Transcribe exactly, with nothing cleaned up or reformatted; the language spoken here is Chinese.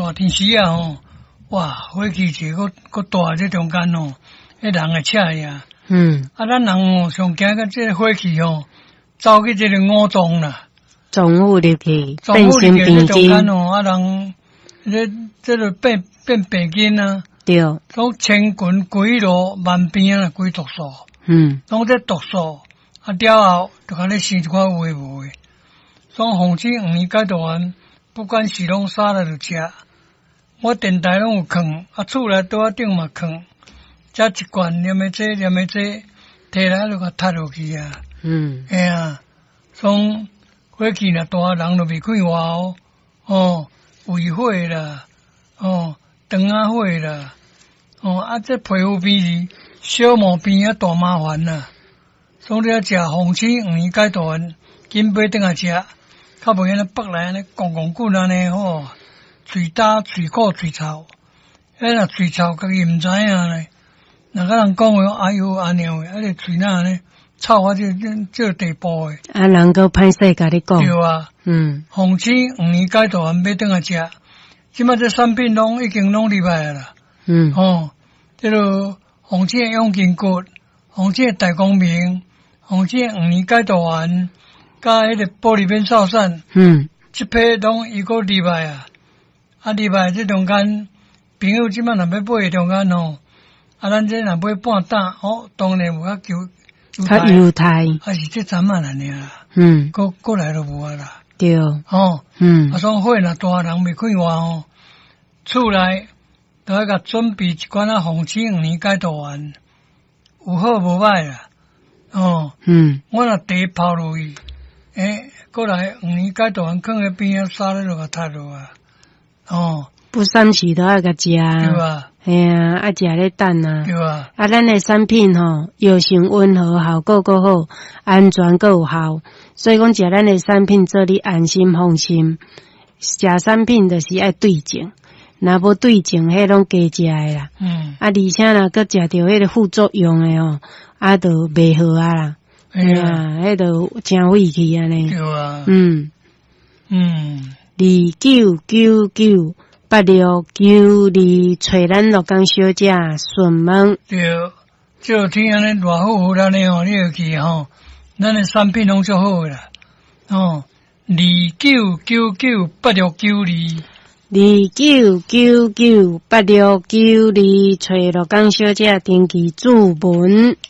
大电视啊吼，哇，火气势搁搁大这中间哦，迄人会赤呀。嗯。啊，咱人哦，上惊个这个火气哦，走去这个五脏啦。 总入入去， 变成病根哦，啊人，这这个变变病根啊。对。都千群归路，万变啊，归毒素。嗯。拢这毒素，啊了后就甲你生一寡有诶无诶。所以防止五年解毒丸，不管是拢杀了就食。我电台拢有放，啊厝内桌仔顶嘛放，食一罐念诶这念诶这，摕来就甲踢落去啊。嗯。哎呀，所以火气若大，人就袂快活哦。哦，胃火啦，哦，肠仔火啦，哦啊这皮肤病是小毛病啊，大麻烦啦。所以你要食防止五年解毒丸，紧买转来食，较袂安尼腹内安尼滚滚滚安尼吼。嘴焦、嘴苦、嘴臭，迄若嘴臭，家己毋知影咧。若甲人讲话，哎哟，安尼话，啊，你嘴哪安尼臭啊，这这这地步诶。 啊，人个歹势甲你讲。 对啊。嗯。防止五年解毒丸买转来食，即摆这产品拢已经拢入来啦。嗯。哦，这个防止养筋骨，防止大光明，防止五年解毒丸，甲迄个玻璃变少散。嗯。即批拢伊个入来啊。啊！入来这中间，朋友即摆若要买中间吼，啊，咱这若买半担，哦，当然有较求， 较犹太， 还是这咱嘛安尼啦。嗯，过过来都无啊啦。 对， 哦，嗯，啊，所以火若大人袂快活哦，厝内都要甲准备一罐啊防止五年解毒丸，有好无歹啦。哦，嗯，我若茶泡落去，诶，过来五年解毒丸放喺边啊，沙咧就甲踢落啊。哦， 不三时都爱甲食，对啊， 哎呀，爱食咧蛋啊， 对啊， 啊，咱诶产品吼，药性温和，效果够好，安全够有效，所以讲食咱诶产品，做你安心放心。食产品就是爱对症，若无对症，迄拢假食诶啦。嗯，啊，而且若搁食着迄个副作用诶吼，啊，就袂好啊啦。哎呀，迄就真费气安尼。 对啊。 嗯嗯。二九九九八六九二，找咱乐江小姐询问。 对，这天安尼偌好好咱呢吼，你会记吼，咱的产品拢足好啦。哦，二九九九八六九二， 二九九九八六九二，找乐江小姐登记注文。